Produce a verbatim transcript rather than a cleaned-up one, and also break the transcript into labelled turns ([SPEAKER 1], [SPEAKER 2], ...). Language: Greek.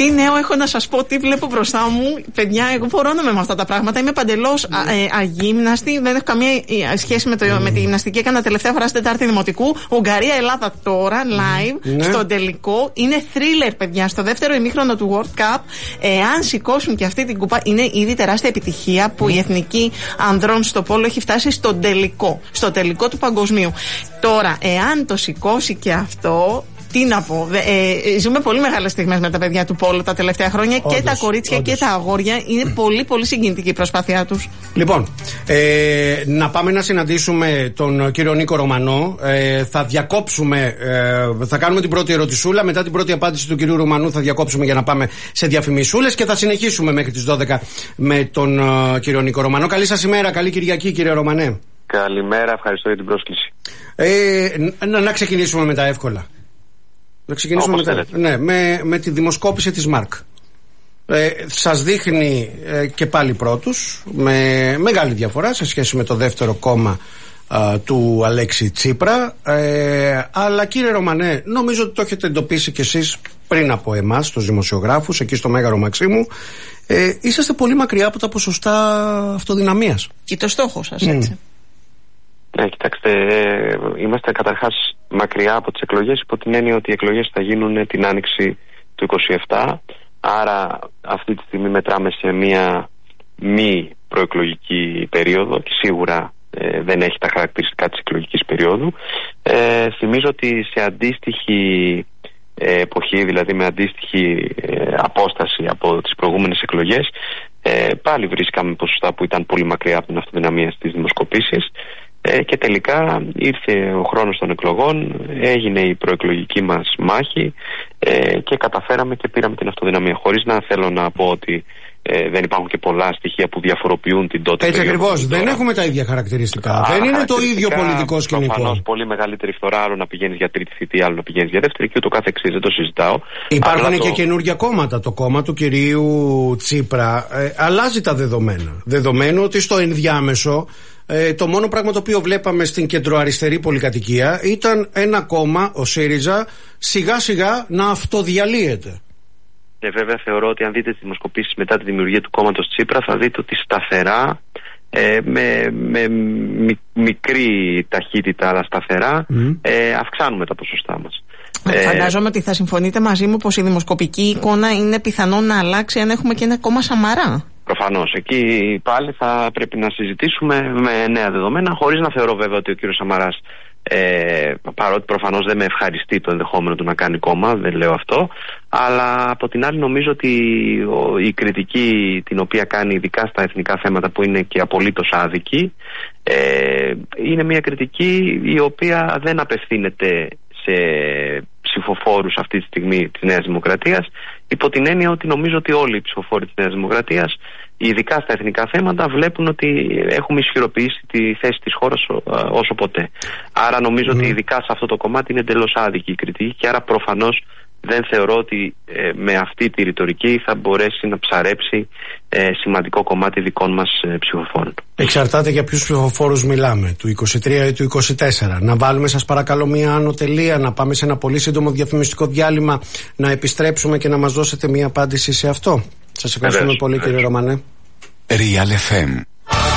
[SPEAKER 1] Τι νέο έχω να σας πω, τι βλέπω μπροστά μου. Παιδιά, εγώ φορώνομαι με αυτά τα πράγματα. Είμαι παντελώς mm. ε, αγύμναστη. Δεν έχω καμία σχέση με, το, mm. με τη γυμναστική. Έκανα τελευταία φορά στην Τετάρτη Δημοτικού. Ουγγαρία-Ελλάδα τώρα, live, mm. στο τελικό. Είναι thriller, παιδιά. Στο δεύτερο ημίχρονο του World Cup. Εάν σηκώσουν και αυτή την κουπά, είναι ήδη τεράστια επιτυχία που mm. η εθνική ανδρών στο πόλο έχει φτάσει στο τελικό. Στο τελικό του παγκοσμίου. Τώρα, εάν το σηκώσει και αυτό. Τι να πω, ε, ζούμε πολύ μεγάλες στιγμές με τα παιδιά του πόλου τα τελευταία χρόνια. Όντως, και τα κορίτσια όντως. Και τα αγόρια. Είναι πολύ πολύ συγκινητική η προσπάθειά τους.
[SPEAKER 2] Λοιπόν, ε, να πάμε να συναντήσουμε τον κύριο Νίκο Ρωμανό. ε, Θα διακόψουμε, ε, θα κάνουμε την πρώτη ερωτησούλα. Μετά την πρώτη απάντηση του κυρίου Ρωμανού θα διακόψουμε για να πάμε σε διαφημισούλες. Και θα συνεχίσουμε μέχρι τις δώδεκα με τον ε, κύριο Νίκο Ρωμανό. Καλή σας ημέρα, καλή Κυριακή κύριε Ρωμανέ.
[SPEAKER 3] Καλημέρα, ευχαριστώ για την πρόσκληση.
[SPEAKER 2] ε, να, να ξεκινήσουμε με τα εύκολα. Να ξεκινήσουμε με, τα, ναι, με, με τη δημοσκόπηση της ΜΑΡΚ. Ε, σας δείχνει ε, και πάλι πρώτους με μεγάλη διαφορά σε σχέση με το δεύτερο κόμμα α, του Αλέξη Τσίπρα. ε, Αλλά κύριε Ρωμανέ, νομίζω ότι το έχετε εντοπίσει κι εσείς πριν από εμάς, τους δημοσιογράφους, εκεί στο Μέγαρο Μαξίμου. ε, Είσαστε πολύ μακριά από τα ποσοστά αυτοδυναμίας.
[SPEAKER 1] Και το στόχο σας, έτσι. Mm.
[SPEAKER 3] Ναι, κοιτάξτε, είμαστε καταρχάς μακριά από τις εκλογές υπό την έννοια ότι οι εκλογές θα γίνουν την άνοιξη του είκοσι επτά. Άρα αυτή τη στιγμή μετράμε σε μια μη προεκλογική περίοδο και σίγουρα ε, δεν έχει τα χαρακτηριστικά της εκλογικής περίοδου. Ε, θυμίζω ότι σε αντίστοιχη ε, εποχή, δηλαδή με αντίστοιχη ε, απόσταση από τις προηγούμενες εκλογές, ε, πάλι βρίσκαμε ποσοστά που ήταν πολύ μακριά από την αυτοδυναμία στις δημοσκοπήσεις. Ε, και τελικά ήρθε ο χρόνος των εκλογών, έγινε η προεκλογική μας μάχη ε, και καταφέραμε και πήραμε την αυτοδυναμία. Χωρίς να θέλω να πω ότι ε, δεν υπάρχουν και πολλά στοιχεία που διαφοροποιούν την τότε.
[SPEAKER 2] Έτσι ακριβώς, δεν έχουμε τα ίδια χαρακτηριστικά. Α, δεν είναι το ίδιο πολιτικό σκηνικό.
[SPEAKER 3] Προφανώς πολύ μεγαλύτερη φθορά, άλλο να πηγαίνεις για τρίτη θητεία, άλλο να πηγαίνεις για δεύτερη και ούτω κάθε εξής, δεν το συζητάω.
[SPEAKER 2] Υπάρχουν και
[SPEAKER 3] το...
[SPEAKER 2] καινούργια κόμματα. Το κόμμα του κυρίου Τσίπρα ε, αλλάζει τα δεδομένα. Δεδομένου ότι στο ενδιάμεσο. Ε, το μόνο πράγμα το οποίο βλέπαμε στην κεντροαριστερή πολυκατοικία ήταν ένα κόμμα, ο ΣΥΡΙΖΑ, σιγά σιγά να αυτοδιαλύεται.
[SPEAKER 3] Και βέβαια θεωρώ ότι αν δείτε τις δημοσκοπήσεις μετά τη δημιουργία του κόμματος Τσίπρα θα δείτε ότι σταθερά, ε, με, με μι, μικρή ταχύτητα αλλά σταθερά, mm. ε, αυξάνουμε τα ποσοστά μας.
[SPEAKER 1] Φαντάζομαι ε, ότι θα συμφωνείτε μαζί μου πως η δημοσκοπική εικόνα είναι πιθανόν να αλλάξει αν έχουμε και ένα κόμμα Σαμαρά.
[SPEAKER 3] Προφανώς. Εκεί πάλι θα πρέπει να συζητήσουμε με νέα δεδομένα, χωρίς να θεωρώ βέβαια ότι ο κύριος Σαμαράς, ε, παρότι προφανώς δεν με ευχαριστεί το ενδεχόμενο του να κάνει κόμμα, δεν λέω αυτό, αλλά από την άλλη νομίζω ότι η κριτική την οποία κάνει ειδικά στα εθνικά θέματα που είναι και απολύτως άδικη, ε, είναι μια κριτική η οποία δεν απευθύνεται σε ψηφοφόρους αυτή τη στιγμή της Νέας Δημοκρατίας, υπό την έννοια ότι νομίζω ότι όλοι οι ψηφοφόροι της Νέας Δημοκρατίας, ειδικά στα εθνικά θέματα, βλέπουν ότι έχουμε ισχυροποιήσει τη θέση της χώρας όσο ποτέ. Άρα νομίζω mm. ότι ειδικά σε αυτό το κομμάτι είναι εντελώς άδικη η κριτική και άρα προφανώς δεν θεωρώ ότι ε, με αυτή τη ρητορική θα μπορέσει να ψαρέψει ε, σημαντικό κομμάτι δικών μας ε, ψηφοφόρων.
[SPEAKER 2] Εξαρτάται για ποιους ψηφοφόρους μιλάμε, του είκοσι τρία ή του είκοσι τέσσερα. Να βάλουμε σας παρακαλώ μία άνω τελεία, να πάμε σε ένα πολύ σύντομο διαφημιστικό διάλειμμα, να επιστρέψουμε και να μας δώσετε μία απάντηση σε αυτό. Σας ευχαριστούμε πολύ κύριε Ρωμανέ.
[SPEAKER 4] Real εφ εμ